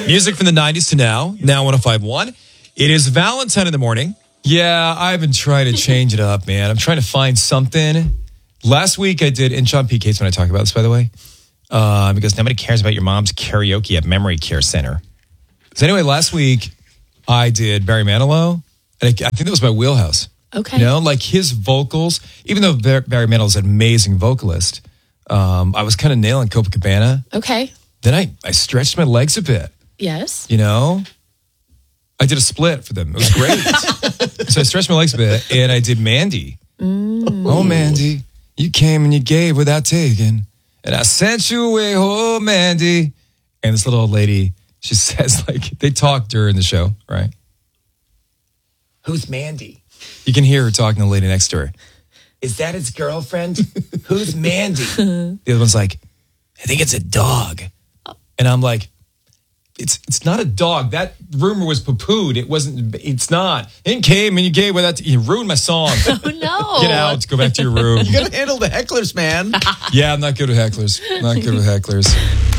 Music from the 90s to now 105.1. It is Valentine in the morning. Yeah, I've been trying to change it up, man. I'm trying to find something. Last week I did, and Sean P. Cates when I talk about this, by the way, because nobody cares about your mom's karaoke at Memory Care Center. So anyway, last week I did Barry Manilow, and I think that was my wheelhouse. Okay. You know, like his vocals, even though Barry Manilow is an amazing vocalist, I was kind of nailing Copacabana. Okay. Then I stretched my legs a bit. Yes. You know, I did a split for them. It was great. So I stretched my legs a bit, and I did Mandy. Oh, Mandy, you came and you gave without taking, and I sent you away, oh, Mandy. And this little old lady, she says, like, they talk during the show, right? Who's Mandy? You can hear her talking to the lady next to her. Is that his girlfriend? Who's Mandy? The other one's like, I think it's a dog. And I'm like, it's not a dog. That rumor was poo-pooed. It's not. It came and you gave without, you ruined my song. Oh, no. Get out. Go back to your room. You got to handle the hecklers, man. Yeah, I'm not good with hecklers. Not good with hecklers.